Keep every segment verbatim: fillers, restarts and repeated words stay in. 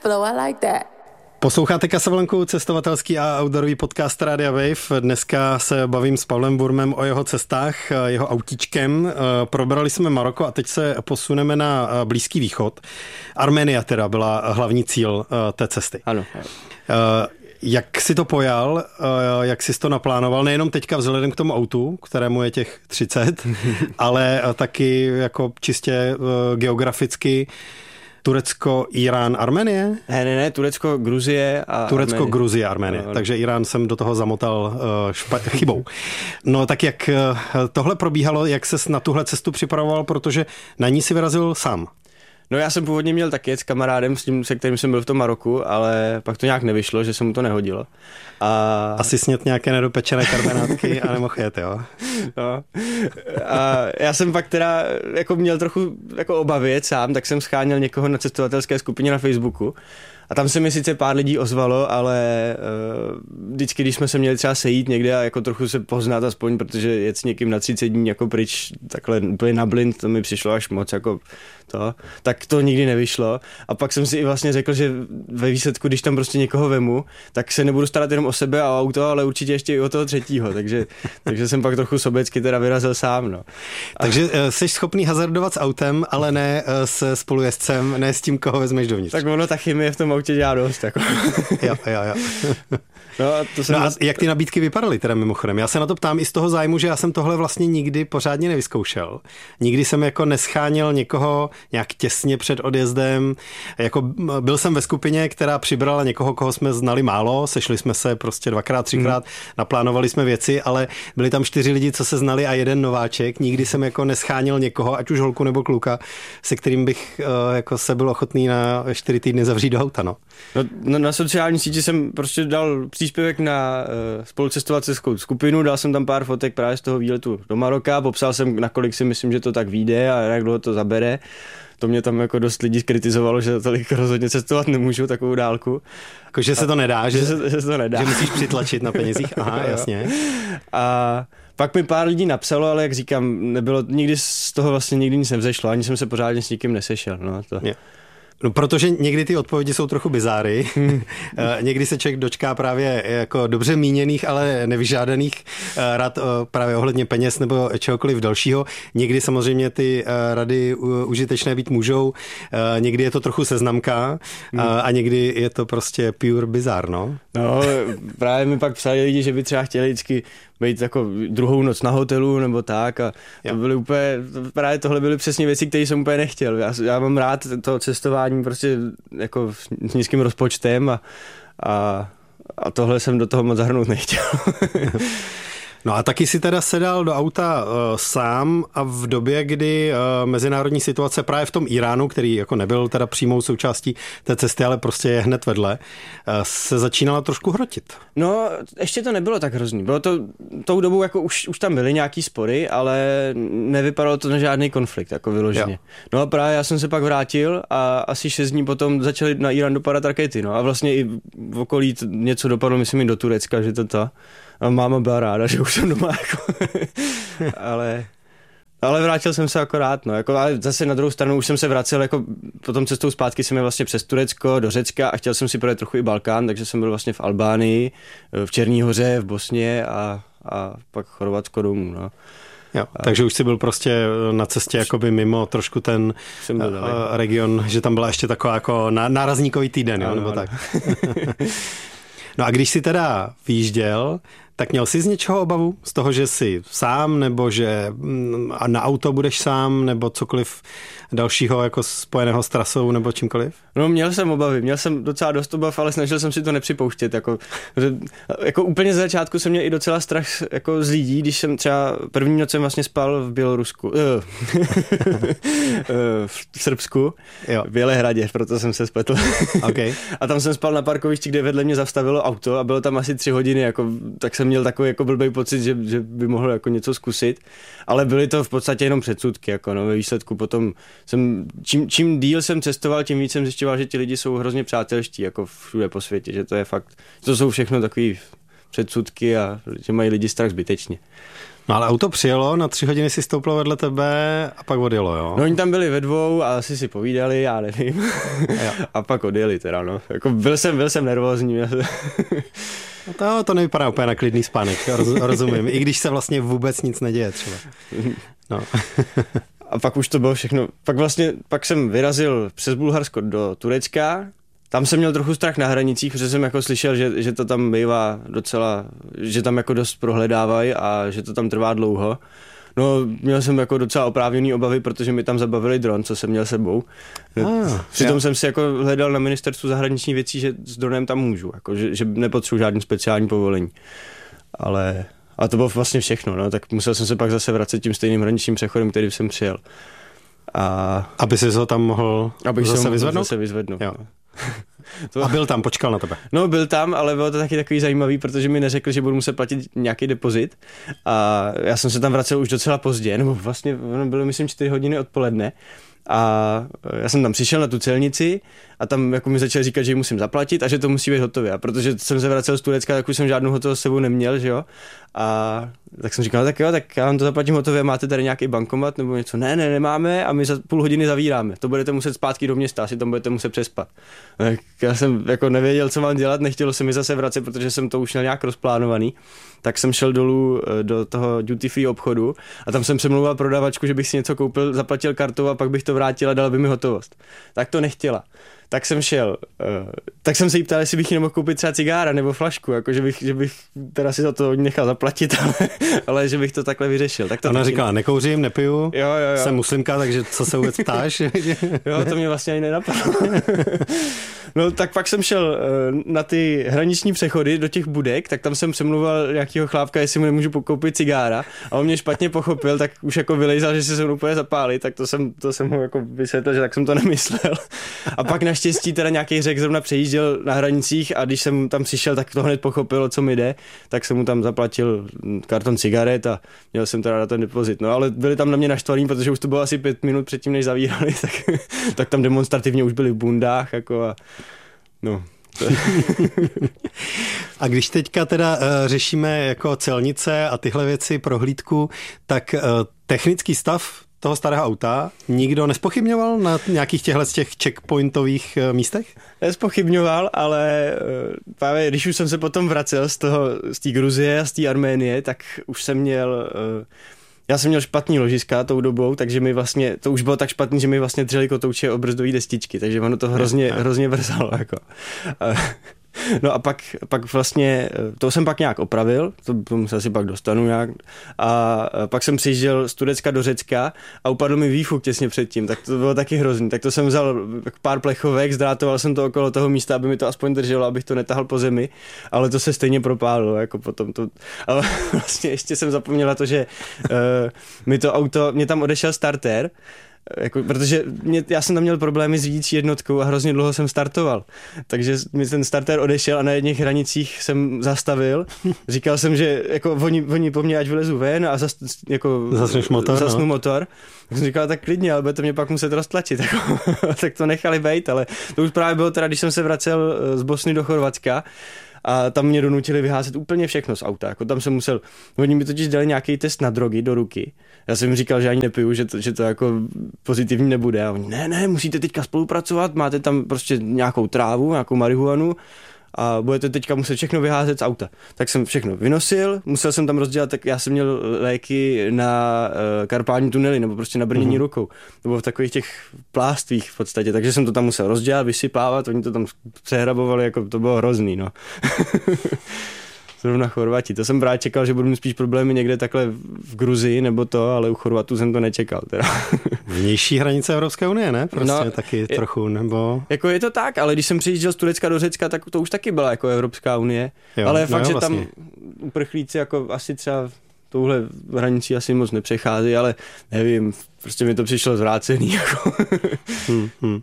Flow, I like that. Posloucháte Casablancu, cestovatelský a outdoorový podcast Rádia Wave. Dneska se bavím s Pavlem Wurmem o jeho cestách, jeho autíčkem. Probrali jsme Maroko a teď se posuneme na Blízký východ. Arménia teda byla hlavní cíl té cesty. Ano. Jak jsi to pojal, jak jsi to naplánoval, nejenom teďka vzhledem k tomu autu, kterému je těch třicet, ale taky jako čistě geograficky Turecko, Irán, Arménie? Ne, ne, ne, Turecko, Gruzie a Turecko, Arménie. Gruzie, Arménie. No, no. Takže Irán jsem do toho zamotal špa- chybou. No tak jak tohle probíhalo, jak ses na tuhle cestu připravoval, protože na ní si vyrazil sám? No já jsem původně měl taky jet s kamarádem, s tím, se kterým jsem byl v tom Maroku, ale pak to nějak nevyšlo, že se mu to nehodilo. A... Asi snět nějaké nedopečené karbenátky a nemohl jet, jo? No. A já jsem pak teda jako měl trochu jako obavy jet sám, tak jsem scháněl někoho na cestovatelské skupině na Facebooku. A tam se mi sice pár lidí ozvalo, ale uh, vždycky, když jsme se měli třeba sejít někde a jako trochu se poznat aspoň, protože jet s někým na třicet dní jako pryč, takhle úplně na blind, to mi přišlo až moc jako to, tak to nikdy nevyšlo. A pak jsem si i vlastně řekl, že ve výsledku, když tam prostě někoho vemu, tak se nebudu starat jenom o sebe a o auto, ale určitě ještě i o toho třetího, takže, takže jsem pak trochu sobecky teda vyrazil sám, no. Takže uh, jsi schopný hazardovat s autem, ale ne uh, s spolujezdcem, ne s tím, koho vezmeš dovnitř. Tak ono ta chemie v tom autě dělá dost, jako. Jo, jo, jo. No a, to jsem no a dost... jak ty nabídky vypadaly teda mimochodem? Já se na to ptám i z toho zájmu, že já jsem tohle vlastně nikdy pořádně nevyzkoušel. Nikdy jsem jako nescháněl někoho nějak těsně před odjezdem. Jako byl jsem ve skupině, která přibrala někoho, koho jsme znali málo, sešli jsme se prostě dvakrát, třikrát, hmm. naplánovali jsme věci, ale byli tam čtyři lidi, co se znali a jeden nováček. Nikdy jsem jako nescháněl někoho, ať už holku nebo kluka, se kterým bych uh, jako se byl ochotný na čtyři týdny zavřít do auta, no. No, na, na sociální síti jsem prostě dal příspěvek na uh, spolucestovatelskou skupinu, dal jsem tam pár fotek právě z toho výletu do Maroka, popsal jsem, nakolik si myslím, že to tak vyjde a jak dlouho to zabere. To mě tam jako dost lidí kritizovalo, že tolik rozhodně cestovat nemůžu, takovou dálku. Jako, že se to nedá, že, že, se, že se to nedá. Že musíš přitlačit na penězích, aha, jasně. A pak mi pár lidí napsalo, ale jak říkám, nebylo, nikdy z toho vlastně nikdy nic nevzešlo, ani jsem se pořádně s nikým nesešel. No, to. Je. No, protože někdy ty odpovědi jsou trochu bizáry. Hmm. Někdy se člověk dočká právě jako dobře míněných, ale nevyžádaných rad právě ohledně peněz nebo čehokoliv dalšího. Někdy samozřejmě ty rady užitečné být můžou. Někdy je to trochu seznamka hmm. a někdy je to prostě pure bizár, no. No, právě mi pak psali lidi, že by třeba chtěli vždycky být jako druhou noc na hotelu nebo tak a to byly úplně, právě tohle byly přesně věci, které jsem úplně nechtěl. Já, já mám rád to cestování prostě jako s nízkým rozpočtem a, a, a tohle jsem do toho moc zahrnout nechtěl. No a taky si teda sedal do auta uh, sám a v době, kdy uh, mezinárodní situace právě v tom Iránu, který jako nebyl teda přímou součástí té cesty, ale prostě je hned vedle, uh, se začínala trošku hrotit. No, ještě to nebylo tak hrozný. Bylo to tou dobou, jako už, už tam byly nějaký spory, ale nevypadalo to na žádný konflikt, jako vyloženě. Jo. No a právě já jsem se pak vrátil a asi šest dní potom začaly na Irán dopadat rakety, no a vlastně i v okolí něco dopadlo, myslím, i do Turecka, že to to. A máma byla ráda, že už jsem doma, jako. ale, ale vrátil jsem se akorát, no, jako, ale zase na druhou stranu už jsem se vracel, jako potom cestou zpátky jsem je vlastně přes Turecko do Řecka a chtěl jsem si projet trochu i Balkán, takže jsem byl vlastně v Albánii, v Černý Hoře, v Bosně a, a pak Chorvatsko domů, no. Jo, a... takže už jsi byl prostě na cestě jakoby mimo trošku ten uh, region, že tam byla ještě taková jako nárazníkový týden, jo, ano, nebo ano. Tak. No a když jsi teda vyjížděl, tak měl jsi z něčeho obavu? Z toho, že jsi sám, nebo že na auto budeš sám, nebo cokoliv dalšího jako spojeného s trasou, nebo čímkoliv? No měl jsem obavy, měl jsem docela dost obav, ale snažil jsem si to nepřipouštět. Jako, jako úplně z začátku jsem měl i docela strach jako z lidí, když jsem třeba první noc jsem vlastně spal v Bělorusku, v Srbsku, jo. V Bělehradě, proto jsem se spletl. Okay. A tam jsem spal na parkovišti, kde vedle mě zastavilo auto a bylo tam asi tři hodiny, jako, tak jsem měl takový jako blbej pocit, že, že by mohl jako něco zkusit, ale byly to v podstatě jenom předsudky, jako no, ve výsledku potom jsem, čím, čím díl jsem cestoval, tím víc jsem zjišťoval, že ti lidi jsou hrozně přátelští, jako všude po světě, že to je fakt, to jsou všechno takový předsudky a že mají lidi strach zbytečně. No ale auto přijelo, na tři hodiny si stouplo vedle tebe a pak odjelo, jo? No oni tam byli ve dvou a asi si povídali, já nevím. A pak odjeli teda, no. Jako byl jsem, byl jsem nervózní. No to, to nevypadá úplně na klidný spánek, roz, rozumím. I když se vlastně vůbec nic neděje třeba. No. A pak už to bylo všechno. Pak vlastně, pak jsem vyrazil přes Bulharsko do Turecka. Tam jsem měl trochu strach na hranicích, protože jsem jako slyšel, že, že to tam bývá docela, že tam jako dost prohledávají a že to tam trvá dlouho. No, měl jsem jako docela oprávněný obavy, protože mi tam zabavili dron, co jsem měl sebou. Ah, Přitom já. jsem si jako hledal na ministerstvu zahraničních věcí, že s dronem tam můžu, jako, že, že nepotřebuji žádný speciální povolení. Ale, ale to bylo vlastně všechno, no, tak musel jsem se pak zase vracet tím stejným hraničním přechodem, který jsem přijel. A... Aby si ho tam mohl Abych zase mohl vyzvednout? Zase vyzvednout. Jo. To... A byl tam, počkal na tebe. No, byl tam, ale bylo to taky takový zajímavý, protože mi neřekl, že budu muset platit nějaký depozit. A já jsem se tam vracel už docela pozdě, nebo vlastně bylo, myslím, čtyři hodiny odpoledne. A já jsem tam přišel na tu celnici a tam jako mi začal říkat, že ji musím zaplatit a že to musí být hotové. A protože jsem se vracel z Turecka, tak už jsem žádnou hotovost s sebou neměl, že jo. A tak jsem říkal, no tak jo, tak já vám to zaplatím hotové, máte tady nějaký bankomat nebo něco? Ne, ne, nemáme a my za půl hodiny zavíráme. To budete muset zpátky do města, asi tam budete muset přespat. Tak já jsem jako nevěděl, co mám dělat, nechtělo se mi zase vracet, protože jsem to už měl nějak rozplánovaný. Tak jsem šel dolů do toho duty free obchodu a tam jsem přemlouval prodavačku, že bych si něco koupil, zaplatil kartou a pak bych to vrátil a dala by mi hotovost. Tak to nechtěla. Tak jsem šel, uh, tak jsem se jí ptal, jestli bych jí nemohl koupit třeba cigára nebo flašku, jako že bych, že bych teda si za to nechal zaplatit, ale, ale že bych to takhle vyřešil. Tak to Ona taky... říkala, nekouřím, nepiju, jo, jo, jo. jsem muslimka, takže co se vůbec ptáš? Jo, to mě vlastně ani nenapadlo. No tak pak jsem šel uh, na ty hraniční přechody do těch budek, tak tam jsem přemluval nějakýho chlápka, jestli mu nemůžu koupit cigára a on mě špatně pochopil, tak už jako vylejzal, že si se mnou úplně zapálí, tak to jsem, to jsem mu jako vysvětlil, že tak jsem to nemyslel. A pak naštěstí teda nějaký Řek zrovna přejížděl na hranicích a když jsem tam přišel, tak to hned pochopil, o co mi jde, tak jsem mu tam zaplatil karton cigaret a měl jsem teda na ten depozit. No ale byli tam na mě naštvaní, protože už to bylo asi pět minut předtím, než zavírali, tak, tak tam demonstrativně už byli v bundách jako a no. A když teďka teda uh, řešíme jako celnice a tyhle věci, prohlídku, tak uh, technický stav toho starého auta nikdo nespochybňoval na nějakých těchto těch checkpointových uh, místech? Nespochybňoval, ale uh, právě když už jsem se potom vracel z toho, z té Gruzie a z té Arménie, tak už jsem měl... Uh, Já jsem měl špatný ložiska tou dobou, takže mi vlastně, to už bylo tak špatný, že mi vlastně dřeli kotouče o brzdové destičky, takže ono to hrozně, hrozně vrzalo, jako. No a pak, pak vlastně, to jsem pak nějak opravil, to, to se asi pak dostanu nějak, a pak jsem přijížděl z Turecka do Řecka a upadl mi výfuk těsně předtím, tak to bylo taky hrozný, tak to jsem vzal pár plechovek, zdrátoval jsem to okolo toho místa, aby mi to aspoň drželo, abych to netahal po zemi, ale to se stejně propálilo, jako potom to, ale vlastně ještě jsem zapomněl na to, že uh, mi to auto, mě tam odešel startér, jako, protože mě, já jsem tam měl problémy s řídící jednotkou a hrozně dlouho jsem startoval. Takže mi ten starter odešel a na jedných hranicích jsem zastavil. Říkal jsem, že jako oni, oni po mně ať vylezu ven a zas, jako, motor, zasnu no. motor. Tak jsem říkal, tak klidně, ale budete mě pak muset roztlačit. Jako, tak to nechali bejt, ale to už právě bylo teda, když jsem se vracel z Bosny do Chorvatska, a tam mě donutili vyházet úplně všechno z auta. Jako tam jsem musel, oni mi totiž dali nějaký test na drogy do ruky. Já jsem jim říkal, že ani nepiju, že to, že to jako pozitivní nebude. A oni, ne, ne, musíte teďka spolupracovat, máte tam prostě nějakou trávu, nějakou marihuanu a budete teďka muset všechno vyházet z auta. Tak jsem všechno vynosil, musel jsem tam rozdělat, tak já jsem měl léky na uh, karpální tunely, nebo prostě na brnění mm-hmm. rukou. To bylo v takových těch plástích v podstatě, takže jsem to tam musel rozdělat, vysypávat, oni to tam přehrabovali, jako to bylo hrozný, no. Zrovna Chorvati, to jsem právě čekal, že budu mít spíš problémy někde takhle v Gruzii nebo to, ale u Chorvatů jsem to nečekal teda. Vnější hranice Evropské unie, ne? Prostě no, taky je, trochu, nebo... Jako je to tak, ale když jsem přijížděl z Turecka do Řecka, tak to už taky byla jako Evropská unie. Jo, ale je fakt, no, že vlastně. Tam uprchlíci jako asi třeba touhle hranicí asi moc nepřechází, ale nevím, prostě mi to přišlo zvrácený. Jako. hmm, hmm.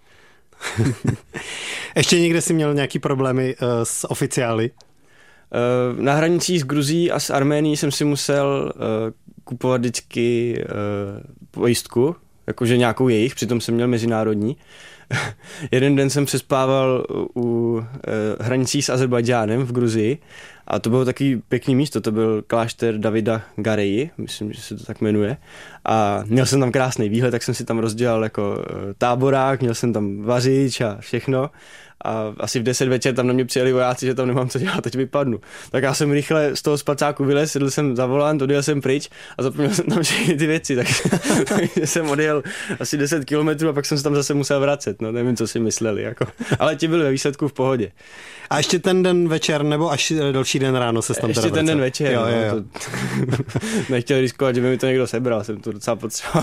Ještě někde jsi měl nějaký problémy uh, s oficiály? Na hranicích s Gruzií a s Arménií jsem si musel uh, kupovat vždycky uh, pojistku, jakože nějakou jejich, přitom jsem měl mezinárodní. Jeden den jsem přespával u uh, hranicí s Azerbajdžánem v Gruzii A to bylo takový pěkný místo, to byl klášter Davida Gareji, myslím, že se to tak jmenuje. A měl jsem tam krásný výhled, tak jsem si tam rozdělal jako táborák, měl jsem tam vařič a všechno. A asi v deset večer tam na mě přijeli vojáci, že tam nemám co dělat, teď vypadnu. Tak já jsem rychle z toho spacáku vylez, sedl jsem za volant, odjel jsem pryč a zapomněl jsem tam všechny ty věci, tak, takže jsem odjel asi deset kilometrů a pak jsem se tam zase musel vracet, no nevím, co si mysleli, jako. Ale ti byli ve výsledku v pohodě. A ještě ten den večer, nebo až další den ráno se tam ještě teda ten vracel? Den večer, jo, jo, jo. No, to, nechtěl riskovat, že by mi to někdo sebral, jsem to docela potřeboval.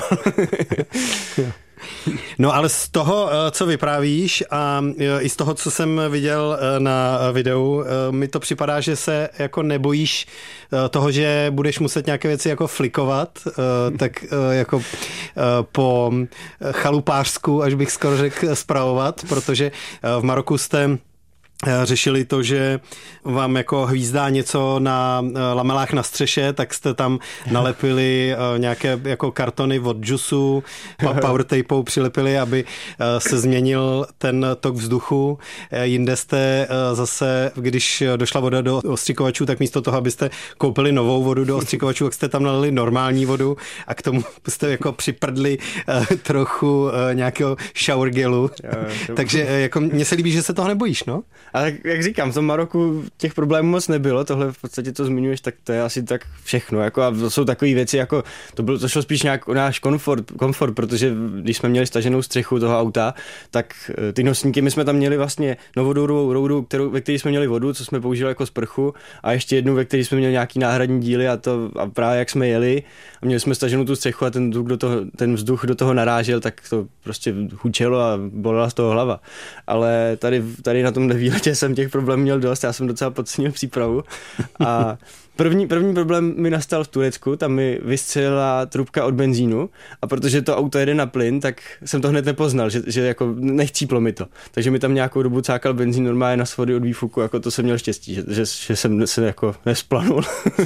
No ale z toho, co vyprávíš a i z toho, co jsem viděl na videu, mi to připadá, že se jako nebojíš toho, že budeš muset nějaké věci jako flikovat, tak jako po chalupářsku, až bych skoro řekl, spravovat, protože v Maroku jste řešili to, že vám jako hvízdá něco na lamelách na střeše, tak jste tam nalepili nějaké jako kartony od džusu, power tapou přilepili, aby se změnil ten tok vzduchu. Jinde jste zase, když došla voda do ostřikovačů, tak místo toho, abyste koupili novou vodu do ostřikovačů, tak jste tam nalili normální vodu a k tomu jste jako připrdli trochu nějakého shower gelu. Takže jako mně se líbí, že se toho nebojíš, no? Ale jak říkám, v tom Maroku těch problémů moc nebylo, tohle v podstatě to zmiňuješ, tak to je asi tak všechno. Jako, a to jsou takové věci, jako to, bylo, to šlo spíš nějak o náš komfort, komfort, protože když jsme měli staženou střechu toho auta, tak ty nosníky, my jsme tam měli vlastně novodourovou roudu, kterou, ve které jsme měli vodu, co jsme použili jako sprchu, a ještě jednu, ve které jsme měli nějaký náhradní díly a to a právě jak jsme jeli a měli jsme staženou tu střechu a ten vzduch do toho, ten vzduch do toho narážel, tak to prostě hučelo a bolela z toho hlava. Ale tady, tady na tom výletě jsem těch problémů měl dost, já jsem docela podcenil přípravu a první, první problém mi nastal v Turecku, tam mi vystřelila trubka od benzínu a protože to auto jede na plyn, tak jsem to hned nepoznal, že, že jako nechcíplo mi to, takže mi tam nějakou dobu cákal benzín normálně na svody od výfuku, jako to jsem měl štěstí, že, že, že jsem se jako nesplanul.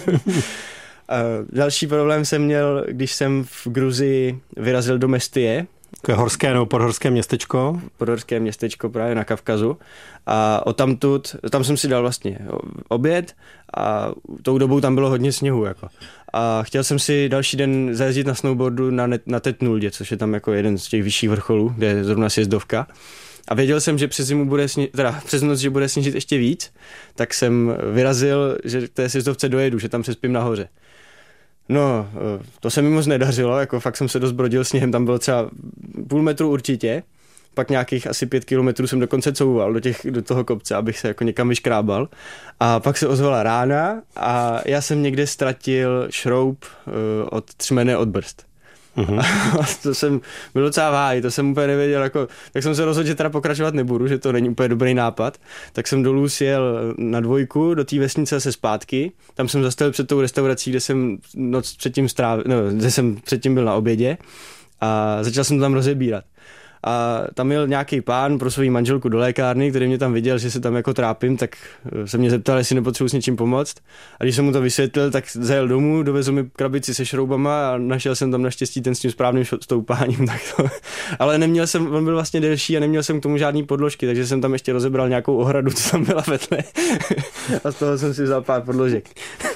A další problém jsem měl, když jsem v Gruzii vyrazil do Mestie. To je horské nebo podhorské městečko. Podhorské městečko právě na Kavkazu. A odtamtud, tam jsem si dal vlastně oběd a tou dobou tam bylo hodně sněhu. Jako. A chtěl jsem si další den zajezdit na snowboardu na, net, na Tetnuldě, což je tam jako jeden z těch vyšších vrcholů, kde je zrovna sjezdovka. A věděl jsem, že přes zimu bude sni- teda přes noc, že bude sněžit ještě víc, tak jsem vyrazil, že k té sjezdovce dojedu, že tam přespím nahoře. No, to se mi moc nedařilo, jako fakt jsem se dost brodil sněhem, tam bylo třeba půl metru určitě, pak nějakých asi pět kilometrů jsem dokonce couval do, těch, do toho kopce, abych se jako někam vyškrábal. A pak se ozvala rána a já jsem někde ztratil šroub uh, od třmene od brzd. Uhum. A to jsem byl docela váj, to jsem úplně nevěděl, jako, tak jsem se rozhodl, že teda pokračovat nebudu, že to není úplně dobrý nápad, tak jsem dolů sjel na dvojku do té vesnice se zpátky, tam jsem zastavil před tou restaurací, kde jsem noc předtím strávil, no, kde jsem předtím byl na obědě a začal jsem to tam rozebírat. A tam měl nějaký pán pro svou manželku do lékárny, který mě tam viděl, že se tam jako trápím, tak se mě zeptal, jestli nepotřebuji s něčím pomoct. A když jsem mu to vysvětlil, tak zajel domů, dovezl mi krabici se šroubama a našel jsem tam naštěstí ten s tím správným stoupáním. Tak to. Ale neměl jsem, on byl vlastně delší a neměl jsem k tomu žádný podložky, takže jsem tam ještě rozebral nějakou ohradu, co tam byla vedle. A z toho jsem si vzal pár podložek.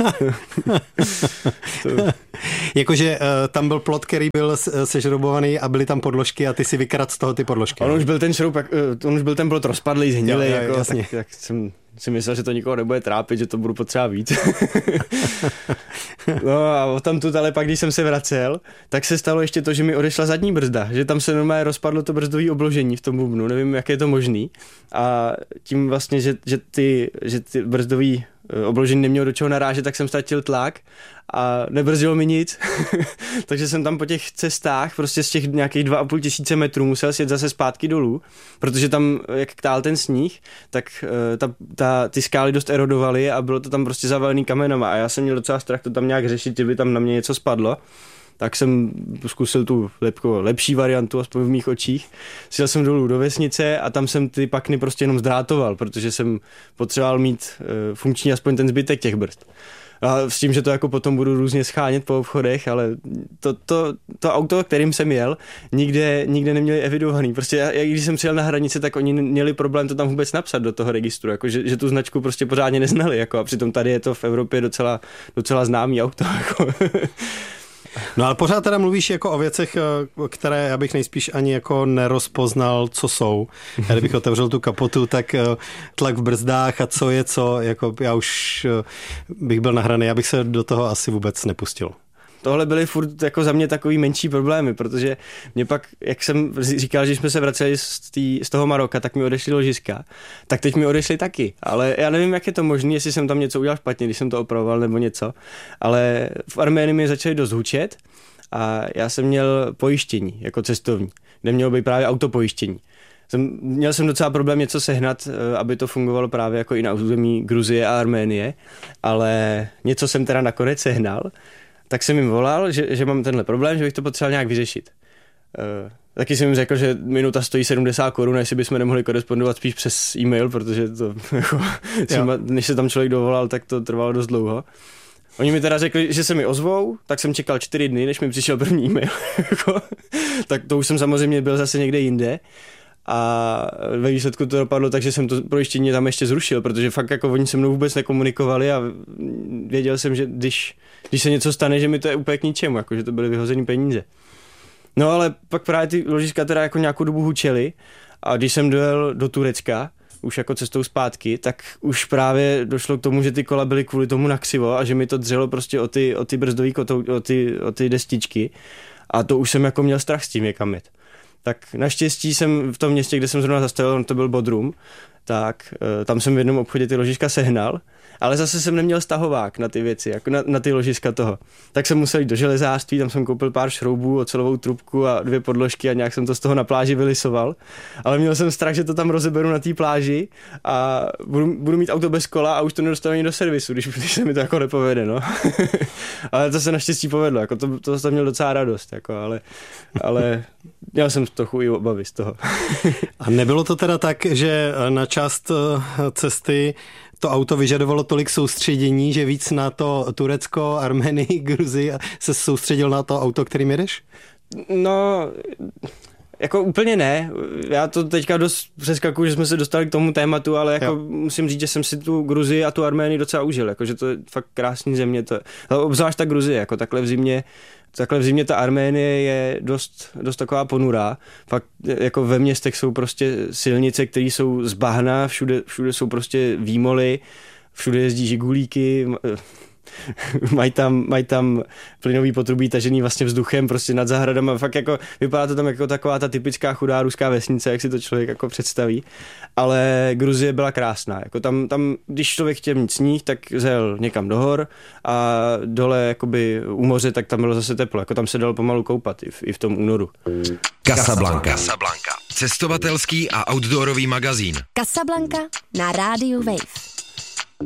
Jakože uh, tam byl plot, který byl sešroubovaný a byly tam podložky a ty si vykradl z toho ty podložky. On už byl ten šroub, on už byl ten plot rozpadlý, zhnilý, jo, jo, jako, jasně. tak, tak jsem si myslel, že to nikoho nebude trápit, že to budu potřeba víc. No a tamtud, ale pak, když jsem se vracel, tak se stalo ještě to, že mi odešla zadní brzda, že tam se normálně rozpadlo to brzdové obložení v tom bubnu, nevím, jak je to možný. A tím vlastně, že, že ty, že ty brzdový obložení nemělo do čeho narážet, tak jsem ztratil tlak a nebrzdilo mi nic. Takže jsem tam po těch cestách prostě z těch nějakých dva a půl tisíce metrů musel sjet zase zpátky dolů, protože tam, jak tál ten sníh, tak ta, ta, ty skály dost erodovaly a bylo to tam prostě zavalený kamenama a já jsem měl docela strach to tam nějak řešit, že by tam na mě něco spadlo. Tak jsem zkusil tu lepko, lepší variantu, aspoň v mých očích. Sjel jsem dolů do vesnice a tam jsem ty pakny prostě jenom zdrátoval, protože jsem potřeboval mít uh, funkční aspoň ten zbytek těch brzd. A s tím, že to jako potom budu různě schánět po obchodech, ale to, to, to auto, kterým jsem jel, nikde, nikde neměli evidovaný. Prostě já, když jsem přijel na hranici, tak oni měli problém to tam vůbec napsat do toho registru, jako že, že tu značku prostě pořádně neznali, jako a přitom tady je to v Evropě docela, docela známý auto. Jako. No ale pořád teda mluvíš jako o věcech, které já bych nejspíš ani jako nerozpoznal, co jsou. Já kdybych otevřel tu kapotu, tak tlak v brzdách a co je co, jako já už bych byl nahraný, já bych se do toho asi vůbec nepustil. Tohle byly furt jako za mě takový menší problémy, protože mě pak, jak jsem říkal, že jsme se vraceli z, tý, z toho Maroka, tak mi odešly ložiska, tak teď mi odešly taky, ale já nevím, jak je to možné, jestli jsem tam něco udělal špatně, když jsem to opravoval nebo něco, ale v Arménii mi začali dost hučet a já jsem měl pojištění jako cestovní, kde mělo být právě autopojištění. Jsem, měl jsem docela problém něco sehnat, aby to fungovalo právě jako i na území Gruzie a Arménie, ale něco jsem teda nakonec sehnal. Tak jsem jim volal, že, že mám tenhle problém, že bych to potřeboval nějak vyřešit. Uh, taky jsem jim řekl, že minuta stojí sedmdesát korun, jestli bychom nemohli korespondovat spíš přes e-mail, protože to, jako, třeba, než se tam člověk dovolal, tak to trvalo dost dlouho. Oni mi teda řekli, že se mi ozvou, tak jsem čekal čtyři dny, než mi přišel první e-mail. Tak to už jsem samozřejmě byl zase někde jinde. A ve výsledku to dopadlo tak, že jsem to pojištění tam ještě zrušil, protože fakt jako oni se mnou vůbec nekomunikovali a věděl jsem, že když, když se něco stane, že mi to je úplně k ničemu, jako že to byly vyhozený peníze. No ale pak právě ty ložiska teda jako nějakou dobu hučely a když jsem dojel do Turecka, už jako cestou zpátky, tak už právě došlo k tomu, že ty kola byly kvůli tomu nakřivo a že mi to dřelo prostě o ty, o ty brzdový kotou, o ty, o ty destičky a to už jsem jako měl strach s tím někam jet. Tak naštěstí jsem v tom městě, kde jsem zrovna zastavil, to byl Bodrum, tak tam jsem v jednom obchodě ty ložiska sehnal, ale zase jsem neměl stahovák na ty věci, jako na, na ty ložiska toho. Tak jsem musel jít do železářství, tam jsem koupil pár šroubů, ocelovou trubku a dvě podložky a nějak jsem to z toho na pláži vylisoval. Ale měl jsem strach, že to tam rozeberu na té pláži a budu, budu mít auto bez kola a už to nedostanu ani do servisu, když, když se mi to jako nepovede, no. Ale to se naštěstí povedlo, jako to, to jsem měl docela radost, jako, ale, ale měl jsem trochu i obavy z toho. A nebylo to teda tak, že na část cesty to auto vyžadovalo tolik soustředění, že víc na to Turecko, Arménii, Gruzii se soustředil na to auto, kterým jedeš? No, jako úplně ne. Já to teďka dost přeskakuju, že jsme se dostali k tomu tématu, ale jako musím říct, že jsem si tu Gruzii a tu Arménii docela užil, jako, že to je fakt krásný země. To, obzvlášť ta Gruzie, jako takhle v zimě, takhle v zimě ta Arménie je dost, dost taková ponurá. Fakt jako ve městech jsou prostě silnice, které jsou z bahna, všude, všude jsou prostě výmoly, všude jezdí žigulíky, mají tam, mají tam plynový potrubí tažený vlastně vzduchem prostě nad zahradama, fakt jako vypadá to tam jako taková ta typická chudá ruská vesnice, jak si to člověk jako představí, ale Gruzie byla krásná, jako tam, tam když člověk chtěl mít sníh, tak zjel někam do hor a dole jakoby u moře, tak tam bylo zase teplo, jako tam se dalo pomalu koupat i v, i v tom únoru. Casablanca. Casablanca. Cestovatelský a outdoorový magazín. Casablanca na rádiu Wave.